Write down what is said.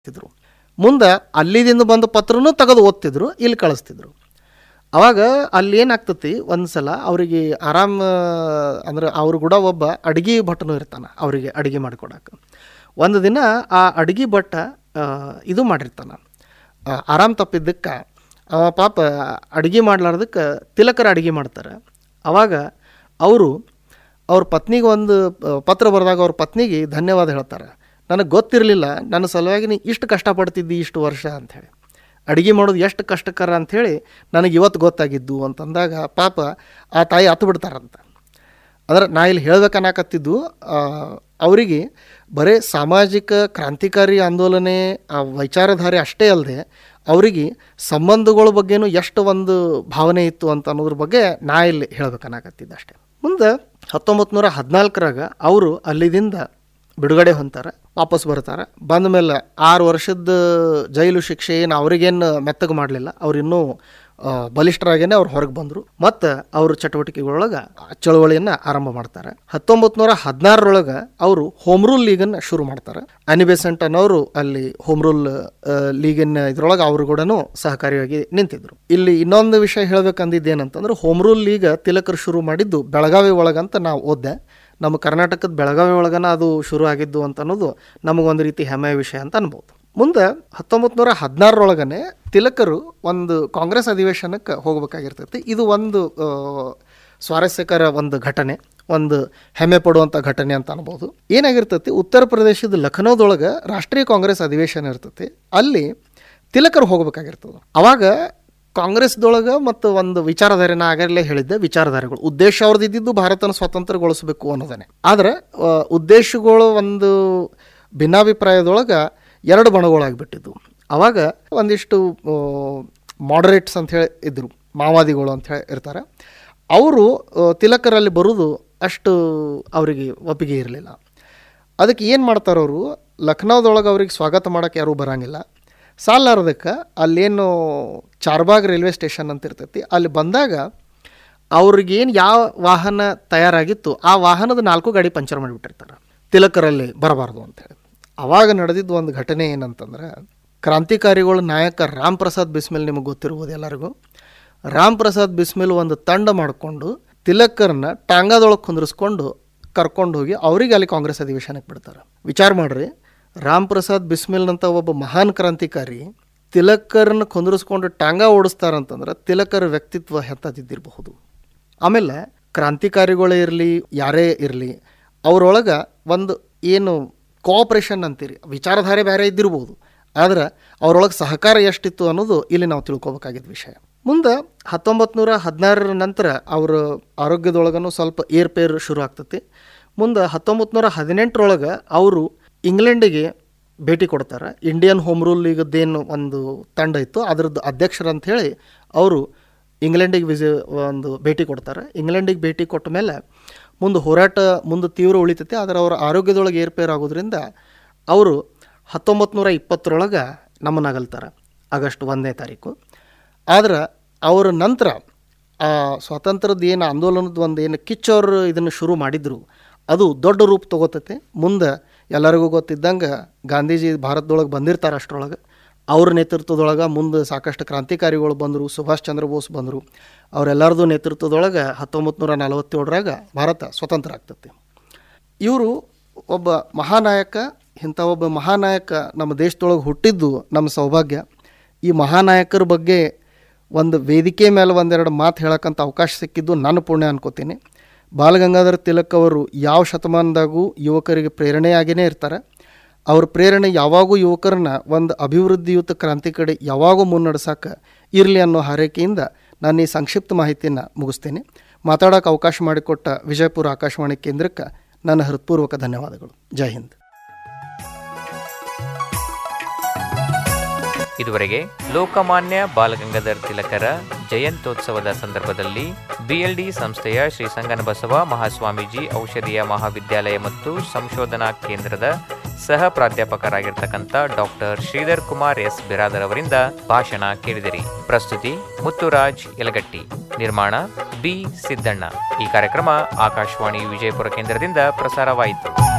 ತಿದ್ರು. ಮುಂದೆ ಅಲ್ಲಿದಿಂದ ಬಂದ ಪತ್ರನೂ ತೆಗೆದು ಓದ್ತಿದ್ರು, ಇಲ್ಲಿ ಕಳಿಸ್ತಿದ್ರು. ಅವಾಗ ಅಲ್ಲಿ ಏನಾಗ್ತತಿ, ಒಂದು ಸಲ ಅವರಿಗೆ ಆರಾಮ ಅಂದ್ರೆ ಅವ್ರು ಕೂಡ ಒಬ್ಬ ಅಡುಗೆ ಭಟ್ಟನೂ ಇರ್ತಾನೆ ಅವರಿಗೆ ಅಡುಗೆ ಮಾಡಿಕೊಡಕ್ಕೆ. ಒಂದು ದಿನ ಆ ಅಡುಗೆ ಭಟ್ಟ ಇದು ಮಾಡಿರ್ತಾನೆ, ಆರಾಮ್ ತಪ್ಪಿದ್ದಕ್ಕೆ ಪಾಪ ಅಡುಗೆ ಮಾಡ್ಲಾರ್ದಕ್ಕೆ ತಿಲಕರ ಅಡುಗೆ ಮಾಡ್ತಾರೆ. ಅವಾಗ ಅವ್ರ ಪತ್ನಿಗೆ ಒಂದು ಪತ್ರ ಬರೆದಾಗ ಅವ್ರ ಪತ್ನಿಗೆ ಧನ್ಯವಾದ ಹೇಳ್ತಾರೆ. ನನಗೆ ಗೊತ್ತಿರಲಿಲ್ಲ ನನ್ನ ಸಲುವಾಗಿ ನೀ ಇಷ್ಟು ಕಷ್ಟಪಡ್ತಿದ್ದಿ ಇಷ್ಟು ವರ್ಷ ಅಂಥೇಳಿ, ಅಡುಗೆ ಮಾಡೋದು ಎಷ್ಟು ಕಷ್ಟಕರ ಅಂಥೇಳಿ ನನಗೆ ಇವತ್ತು ಗೊತ್ತಾಗಿದ್ದು ಅಂತಂದಾಗ ಪಾಪ ಆ ತಾಯಿ ಹತ್ತು ಬಿಡ್ತಾರಂತ. ಅಂದ್ರೆ ನಾ ಇಲ್ಲಿ ಹೇಳ್ಬೇಕನ್ನಕತ್ತಿದ್ದು ಅವರಿಗೆ ಬರೀ ಸಾಮಾಜಿಕ ಕ್ರಾಂತಿಕಾರಿ ಆಂದೋಲನೆ ಆ ವಿಚಾರಧಾರೆ ಅಷ್ಟೇ ಅಲ್ಲದೆ ಅವರಿಗೆ ಸಂಬಂಧಗಳ ಬಗ್ಗೆನೂ ಎಷ್ಟು ಒಂದು ಭಾವನೆ ಇತ್ತು ಅಂತ ಅನ್ನೋದ್ರ ಬಗ್ಗೆ ನಾ ಇಲ್ಲಿ ಹೇಳ್ಬೇಕನ್ನಕತ್ತಿದ್ದೆ ಅಷ್ಟೇ. ಮುಂದೆ 1914ರಾಗ ಅವರು ಅಲ್ಲಿದಿಂದ ಬಿಡುಗಡೆ ಹೊಂತಾರೆ, ವಾಪಸ್ ಬರ್ತಾರೆ. ಬಂದ ಮೇಲೆ 6 ವರ್ಷದ ಜೈಲು ಶಿಕ್ಷೆ ಏನು ಅವ್ರಿಗೇನು ಮೆತ್ತಗೆ ಮಾಡಲಿಲ್ಲ, ಅವ್ರು ಇನ್ನೂ ಬಲಿಷ್ಠರಾಗೇನೆ ಅವ್ರು ಹೊರಗೆ ಬಂದರು. ಮತ್ತು ಅವ್ರ ಚಟುವಟಿಕೆಗಳೊಳಗೆ ಚಳವಳಿಯನ್ನು ಆರಂಭ ಮಾಡ್ತಾರೆ. 1916ರೊಳಗೆ ಅವರು ಹೋಮ್ ರೂಲ್ ಲೀಗನ್ನು ಶುರು ಮಾಡ್ತಾರೆ. ಅನಿ ಬೆಸೆಂಟ್ ಅನ್ನೋರು ಅಲ್ಲಿ ಹೋಮ್ ರೂಲ್ ಲೀಗಿನ ಇದ್ರೊಳಗೆ ಅವರು ಕೂಡ ಸಹಕಾರಿಯಾಗಿ ನಿಂತಿದ್ರು. ಇಲ್ಲಿ ಇನ್ನೊಂದು ವಿಷಯ ಹೇಳ್ಬೇಕಂದಿದ್ದೇನಂತಂದ್ರೆ, ಹೋಮ್ ರೂಲ್ ಲೀಗ್ ತಿಲಕರು ಶುರು ಮಾಡಿದ್ದು ಬೆಳಗಾವಿ ಒಳಗಂತ ನಾವು ಓದ್ದೆ. ನಮ್ಮ ಕರ್ನಾಟಕದ ಬೆಳಗಾವಿ ಒಳಗನ ಅದು ಶುರು ಆಗಿದ್ದು ಅಂತ ಅನ್ನೋದು ನಮಗೊಂದು ರೀತಿ ಹೆಮ್ಮೆಯ ವಿಷಯ ಅಂತ ಅನ್ಬೋದು. ಮುಂದೆ 1916ರೊಳಗನೆ ತಿಲಕರು ಒಂದು ಕಾಂಗ್ರೆಸ್ ಅಧಿವೇಶನಕ್ಕೆ ಹೋಗ್ಬೇಕಾಗಿರ್ತೈತಿ. ಇದು ಒಂದು ಸ್ವಾರಸ್ಯಕರ ಒಂದು ಘಟನೆ, ಒಂದು ಹೆಮ್ಮೆ ಪಡುವಂಥ ಘಟನೆ ಅಂತ ಅನ್ಬೋದು. ಏನಾಗಿರ್ತೈತಿ, ಉತ್ತರ ಪ್ರದೇಶದ ಲಖನೌದೊಳಗೆ ರಾಷ್ಟ್ರೀಯ ಕಾಂಗ್ರೆಸ್ ಅಧಿವೇಶನ ಇರ್ತೈತಿ. ಅಲ್ಲಿ ತಿಲಕರು ಹೋಗ್ಬೇಕಾಗಿರ್ತದೆ. ಅವಾಗ ಕಾಂಗ್ರೆಸ್ದೊಳಗೆ ಮತ್ತು ಒಂದು ವಿಚಾರಧಾರೆನ ಆಗಲೇ ಹೇಳಿದ್ದೆ, ವಿಚಾರಧಾರೆಗಳು ಉದ್ದೇಶ ಅವ್ರದ್ದು ಇದ್ದಿದ್ದು ಭಾರತನ ಸ್ವತಂತ್ರಗೊಳಿಸಬೇಕು ಅನ್ನೋದನ್ನೇ. ಆದರೆ ಉದ್ದೇಶಗಳು ಒಂದು ಭಿನ್ನಾಭಿಪ್ರಾಯದೊಳಗೆ 2 ಬಣಗಳಾಗಿಬಿಟ್ಟಿದ್ದು. ಅವಾಗ ಒಂದಿಷ್ಟು ಮಾಡರೇಟ್ಸ್ ಅಂಥೇಳಿ ಇದ್ದರು, ಮಾವೋವಾದಿಗಳು ಅಂಥೇಳಿ ಇರ್ತಾರೆ. ಅವರು ತಿಲಕರಲ್ಲಿ ಬರೋದು ಅಷ್ಟು ಅವರಿಗೆ ಒಪ್ಪಿಗೆ ಇರಲಿಲ್ಲ. ಅದಕ್ಕೆ ಏನು ಮಾಡ್ತಾರವರು, ಲಖನೌದೊಳಗೆ ಅವ್ರಿಗೆ ಸ್ವಾಗತ ಮಾಡೋಕ್ಕೆ ಯಾರೂ ಬರೋಂಗಿಲ್ಲ. ಸಾಲಾರದಕ್ಕೆ ಅಲ್ಲೇನು ಚಾರ್ಬಾಗ್ ರೈಲ್ವೆ ಸ್ಟೇಷನ್ ಅಂತ ಇರ್ತೈತಿ, ಅಲ್ಲಿ ಬಂದಾಗ ಅವ್ರಿಗೇನು ಯಾವ ವಾಹನ ತಯಾರಾಗಿತ್ತು ಆ ವಾಹನದ 4 ಗಾಡಿ ಪಂಚರ್ ಮಾಡಿಬಿಟ್ಟಿರ್ತಾರೆ, ತಿಲಕರಲ್ಲಿ ಬರಬಾರ್ದು ಅಂಥೇಳಿ. ಅವಾಗ ನಡೆದಿದ್ದು ಒಂದು ಘಟನೆ ಏನಂತಂದ್ರೆ, ಕ್ರಾಂತಿಕಾರಿಗಳ ನಾಯಕ ರಾಮ್ ಪ್ರಸಾದ್ ಬಿಸ್ಮಿಲ್ ನಿಮಗೆ ಗೊತ್ತಿರ್ಬೋದು ಎಲ್ಲರಿಗೂ. ರಾಮ್ ಪ್ರಸಾದ್ ಬಿಸ್ಮಿಲ್ ಒಂದು ತಂಡ ಮಾಡಿಕೊಂಡು ತಿಲಕರನ್ನ ಟಾಂಗಾದೊಳಗೆ ಕುಂದಿರಿಸ್ಕೊಂಡು ಕರ್ಕೊಂಡು ಹೋಗಿ ಅವರಿಗೆ ಅಲ್ಲಿ ಕಾಂಗ್ರೆಸ್ ಅಧಿವೇಶನಕ್ಕೆ ಬಿಡ್ತಾರೆ. ವಿಚಾರ ಮಾಡ್ರಿ, ರಾಮ್ ಪ್ರಸಾದ್ ಬಿಸ್ಮಿಲ್ನಂಥ ಒಬ್ಬ ಮಹಾನ್ ಕ್ರಾಂತಿಕಾರಿ ತಿಲಕರನ್ನ ಕುಂದಿರಿಸ್ಕೊಂಡು ಟಾಂಗಾ ಓಡಿಸ್ತಾರಂತಂದ್ರೆ ತಿಲಕರ ವ್ಯಕ್ತಿತ್ವ ಎಂಥದ್ದಿದ್ದಿರಬಹುದು. ಆಮೇಲೆ ಕ್ರಾಂತಿಕಾರಿಗಳೇ ಇರಲಿ ಯಾರೇ ಇರಲಿ, ಅವರೊಳಗೆ ಒಂದು ಏನು ಕೋಆಪ್ರೇಷನ್ ಅಂತೀರಿ, ವಿಚಾರಧಾರೆ ಬೇರೆ ಇದ್ದಿರ್ಬೋದು, ಆದರೆ ಅವರೊಳಗೆ ಸಹಕಾರ ಎಷ್ಟಿತ್ತು ಅನ್ನೋದು ಇಲ್ಲಿ ನಾವು ತಿಳ್ಕೊಬೇಕಾಗಿದ್ದ ವಿಷಯ. ಮುಂದೆ 1916 ನಂತರ ಅವರ ಆರೋಗ್ಯದೊಳಗೂ ಸ್ವಲ್ಪ ಏರ್ಪೇರು ಶುರು ಆಗ್ತೈತಿ. ಮುಂದೆ 1918ರೊಳಗೆ ಅವರು ಇಂಗ್ಲೆಂಡಿಗೆ ಭೇಟಿ ಕೊಡ್ತಾರೆ. ಇಂಡಿಯನ್ ಹೋಮ್ ರೂಲ್ ಲೀಗದ್ದೇನು ಒಂದು ತಂಡ ಇತ್ತು ಅದರದ್ದು ಅಧ್ಯಕ್ಷರಂಥೇಳಿ ಅವರು ಇಂಗ್ಲೆಂಡಿಗೆ ಒಂದು ಭೇಟಿ ಕೊಡ್ತಾರೆ. ಇಂಗ್ಲೆಂಡಿಗೆ ಭೇಟಿ ಕೊಟ್ಟ ಮೇಲೆ ಮುಂದೆ ಹೋರಾಟ ಮುಂದೆ ತೀವ್ರ ಉಳಿತೈತೆ. ಆದರೆ ಅವರ ಆರೋಗ್ಯದೊಳಗೆ ಏರ್ಪೇರು ಆಗೋದ್ರಿಂದ ಅವರು 1920ರೊಳಗೆ ನಮ್ಮನ್ನಾಗಲ್ತಾರೆ, ಆಗಸ್ಟ್ 1ನೇ ತಾರೀಕು. ಆದ್ರೆ ಅವರ ನಂತರ ಆ ಸ್ವಾತಂತ್ರ್ಯದ ಏನು ಆಂದೋಲನದ ಒಂದು ಏನು ಕಿಚ್ಚವರು ಇದನ್ನು ಶುರು ಮಾಡಿದ್ರು ಅದು ದೊಡ್ಡ ರೂಪ ತೊಗೋತೈತೆ. ಮುಂದೆ ಎಲ್ಲರಿಗೂ ಗೊತ್ತಿದ್ದಂಗೆ ಗಾಂಧೀಜಿ ಭಾರತದೊಳಗೆ ಬಂದಿರ್ತಾರೆ. ಅಷ್ಟರೊಳಗೆ ಅವ್ರ ನೇತೃತ್ವದೊಳಗೆ ಮುಂದೆ ಸಾಕಷ್ಟು ಕ್ರಾಂತಿಕಾರಿಗಳು ಬಂದರು, ಸುಭಾಷ್ ಚಂದ್ರ ಬೋಸ್ ಬಂದರು. ಅವರೆಲ್ಲರದು ನೇತೃತ್ವದೊಳಗೆ 1947ರಾಗ ಭಾರತ ಸ್ವತಂತ್ರ ಆಗ್ತೈತಿ. ಇವರು ಒಬ್ಬ ಮಹಾನಾಯಕ. ಇಂಥ ಒಬ್ಬ ಮಹಾನಾಯಕ ನಮ್ಮ ದೇಶದೊಳಗೆ ಹುಟ್ಟಿದ್ದು ನಮ್ಮ ಸೌಭಾಗ್ಯ. ಈ ಮಹಾನಾಯಕರ ಬಗ್ಗೆ ಒಂದು ವೇದಿಕೆ ಮೇಲೆ 1-2 ಮಾತು ಹೇಳೋಕ್ಕಂಥ ಅವಕಾಶ ಸಿಕ್ಕಿದ್ದು ನನ್ನ ಪುಣ್ಯ ಅನ್ಕೋತೀನಿ. ಬಾಲಗಂಗಾಧರ ತಿಲಕ್ ಅವರು ಯಾವ ಶತಮಾನದಾಗೂ ಯುವಕರಿಗೆ ಪ್ರೇರಣೆಯಾಗಿಯೇ ಇರ್ತಾರೆ. ಅವ್ರ ಪ್ರೇರಣೆ ಯಾವಾಗೂ ಯುವಕರನ್ನ ಒಂದು ಅಭಿವೃದ್ಧಿಯುತ ಕ್ರಾಂತಿ ಕಡೆ ಯಾವಾಗೂ ಮುನ್ನಡೆಸೋಕೆ ಇರಲಿ ಅನ್ನೋ ಹಾರೈಕೆಯಿಂದ ನಾನು ಈ ಸಂಕ್ಷಿಪ್ತ ಮಾಹಿತಿಯನ್ನು ಮುಗಿಸ್ತೀನಿ. ಮಾತಾಡೋಕೆ ಅವಕಾಶ ಮಾಡಿಕೊಟ್ಟ ವಿಜಯಪುರ ಆಕಾಶವಾಣಿ ಕೇಂದ್ರಕ್ಕೆ ನನ್ನ ಹೃತ್ಪೂರ್ವಕ ಧನ್ಯವಾದಗಳು. ಜೈ ಹಿಂದ್. ಇದುವರೆಗೆ ಲೋಕಮಾನ್ಯ ಬಾಲಗಂಗಾಧರ್ ತಿಲಕರ ಜಯಂತ್ಯೋತ್ಸವದ ಸಂದರ್ಭದಲ್ಲಿ ಬಿಎಲ್ಡಿ ಸಂಸ್ಥೆಯ ಶ್ರೀ ಸಂಗನಬಸವ ಮಹಾಸ್ವಾಮೀಜಿ ಔಷಧೀಯ ಮಹಾವಿದ್ಯಾಲಯ ಮತ್ತು ಸಂಶೋಧನಾ ಕೇಂದ್ರದ ಸಹ ಪ್ರಾಧ್ಯಾಪಕರಾಗಿರ್ತಕ್ಕಂಥ ಡಾಕ್ಟರ್ ಶ್ರೀಧರ್ ಕುಮಾರ್ ಎಸ್ ಬಿರಾದರ್ ಅವರಿಂದ ಭಾಷಣ ಕೇಳಿದಿರಿ. ಪ್ರಸ್ತುತಿ ಮುತ್ತುರಾಜ್ ಯಲಗಟ್ಟಿ, ನಿರ್ಮಾಣ ಬಿ ಸಿದ್ದಣ್ಣ. ಈ ಕಾರ್ಯಕ್ರಮ ಆಕಾಶವಾಣಿ ವಿಜಯಪುರ ಕೇಂದ್ರದಿಂದ ಪ್ರಸಾರವಾಯಿತು.